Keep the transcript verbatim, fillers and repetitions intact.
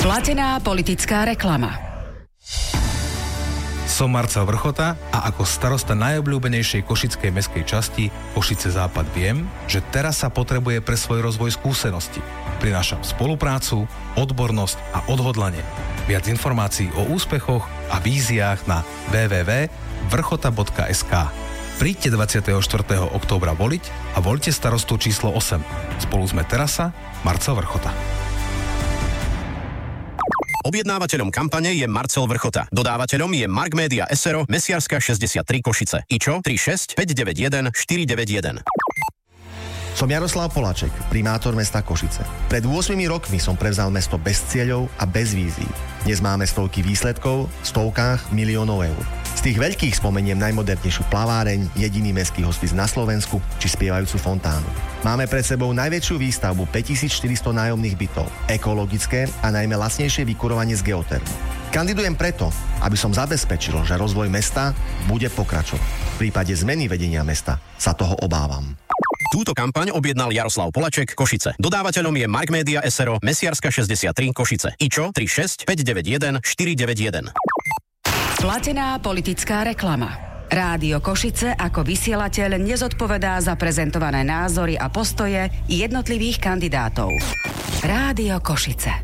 Platená politická reklama. Som Marcel Vrchota a ako starosta najobľúbenejšej košickej mestskej časti Košice Západ viem, že teraz sa potrebuje pre svoj rozvoj skúsenosti. Prinášam spoluprácu, odbornosť a odhodlanie. Viac informácií o úspechoch a víziách na w w w bodka vrchota bodka es ká. Príďte dvadsiateho štvrtého októbra voliť a voľte starostu číslo osem. Spolu sme Terasa, Marcel Vrchota. Objednávateľom kampane je Marcel Vrchota. Dodávateľom je Mark Media es er o, Mesiarska šesťdesiattri Košice. IČO tri šesť päť deväť jeden štyri deväť jeden. Som Jaroslav Poláček, primátor mesta Košice. Pred ôsmimi rokmi som prevzal mesto bez cieľov a bez vízií. Dnes máme stovky výsledkov, v stovkách miliónov eur. Z tých veľkých spomeniem najmodernejšiu plaváreň, jediný mestský hospic na Slovensku či spievajúcu fontánu. Máme pred sebou najväčšiu výstavbu päťtisícštyristo nájomných bytov, ekologické a najmä lacnejšie vykurovanie z geotermu. Kandidujem preto, aby som zabezpečil, že rozvoj mesta bude pokračovať. V prípade zmeny vedenia mesta sa toho obávam. Túto kampaň objednal Jaroslav Polaček, Košice. Dodávateľom je Mark Media es er o, Mesiarska šesťdesiattri Košice. IČO tri šesť päť deväť jeden štyri deväť jeden. Platená politická reklama. Rádio Košice ako vysielateľ nezodpovedá za prezentované názory a postoje jednotlivých kandidátov. Rádio Košice.